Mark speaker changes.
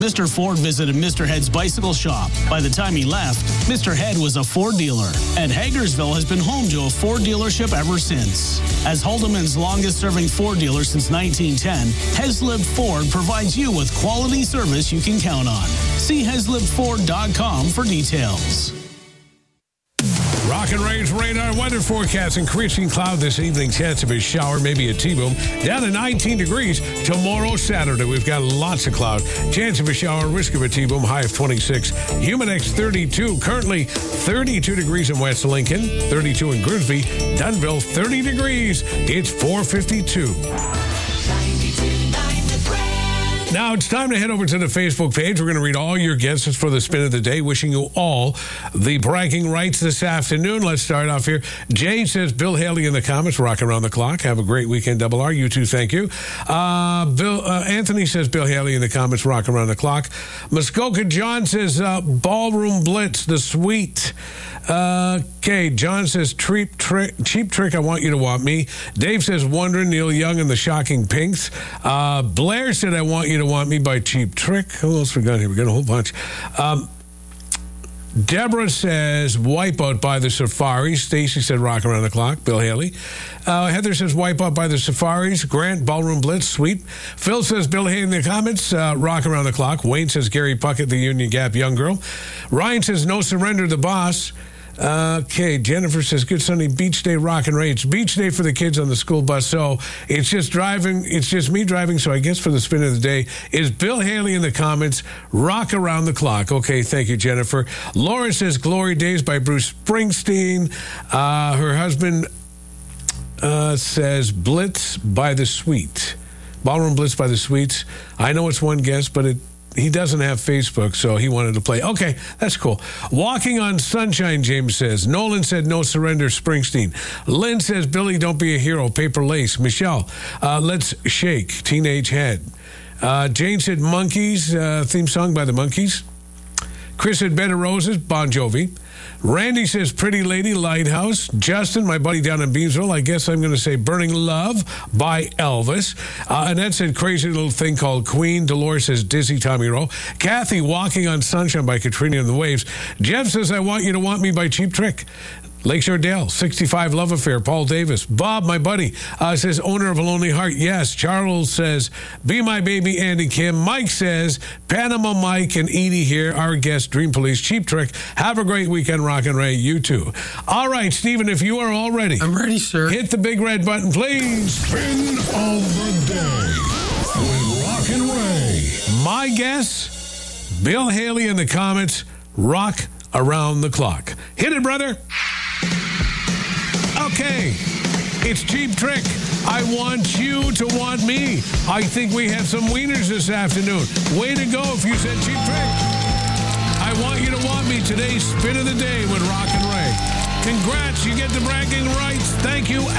Speaker 1: Mr. Ford visited Mr. Head's bicycle shop. By the time he left, Mr. Head was a Ford dealer, and Hagersville has been home to a Ford dealership ever since. As Haldeman's longest-serving Ford dealer since 1910, Heslip Ford provides you with quality service you can count on. See HeslipFord.com for details.
Speaker 2: Rock and Ray's radar weather forecast. Increasing cloud this evening. Chance of a shower, maybe a T-boom. Down to 19 degrees tomorrow, Saturday. We've got lots of cloud. Chance of a shower, risk of a T-boom. High of 26. Humidex 32. Currently 32 degrees in West Lincoln. 32 in Grimsby. Dunville 30 degrees. It's 4:52. Now it's time to head over to the Facebook page. We're going to read all your guesses for the spin of the day. Wishing you all the bragging rights this afternoon. Let's start off here. Jay says, Bill Haley in the comments, rock around the clock. Have a great weekend, Double R. You too, thank you. Anthony says, Bill Haley in the comments, rock around the clock. Muskoka John says, Ballroom Blitz, the Sweet. Okay, John says, Cheap Trick, I Want You to Want Me. Dave says, Wondering, Neil Young and the Shocking Pinks. Blair said, I Want You to Want Me by Cheap Trick. Who else we got here? We got a whole bunch. Deborah says, Wipeout by the Safaris. Stacy said, Rock Around the Clock. Bill Haley. Heather says, Wipeout by the Safaris. Grant, Ballroom Blitz. Sweet. Phil says, Bill Haley in the comments, Rock Around the Clock. Wayne says, Gary Puckett, the Union Gap Young Girl. Ryan says, No Surrender, the Boss. Okay, Jennifer says, good sunny beach day, rock and ray. It's beach day for the kids on the school bus, so it's just me driving, so I guess for the spin of the day is Bill Haley in the comments, rock around the clock. Okay, thank you, Jennifer. Laura says, Glory Days by Bruce Springsteen. Her husband says, Blitz by the Sweet. Ballroom Blitz by the Sweets. I know it's one guess, but he doesn't have Facebook, so he wanted to play. Okay, that's cool. Walking on Sunshine, James says. Nolan said, No Surrender, Springsteen. Lynn says, Billy, Don't Be a Hero, Paper Lace. Michelle, Let's Shake, Teenage Head. Jane said, Monkeys, theme song by the Monkeys. Chris said, Bed of Roses, Bon Jovi. Randy says, Pretty Lady, Lighthouse. Justin, my buddy down in Beamsville, I guess I'm going to say Burning Love by Elvis. Annette said, Crazy Little Thing Called Queen. Dolores says, Dizzy, Tommy Rowe. Kathy, Walking on Sunshine by Katrina and the Waves. Jeff says, I Want You to Want Me by Cheap Trick. Lakeshore Dale, 65 Love Affair, Paul Davis. Bob, my buddy, says, Owner of a Lonely Heart, yes. Charles says, Be My Baby, Andy Kim. Mike says, Panama Mike and Edie here, our guest, Dream Police, Cheap Trick. Have a great weekend, Rock and Ray, you too. All right, Stephen, if you are all ready.
Speaker 3: I'm ready, sir.
Speaker 2: Hit the big red button, please.
Speaker 4: Spin of the day with Rock and Ray.
Speaker 2: My guess, Bill Haley in the comments, rock around the clock. Hit it, brother. Okay, it's Cheap Trick. I want you to want me. I think we have some wieners this afternoon. Way to go if you said Cheap Trick. I want you to want me. Today's spin of the day with Rock and Ray. Congrats, you get the bragging rights. Thank you.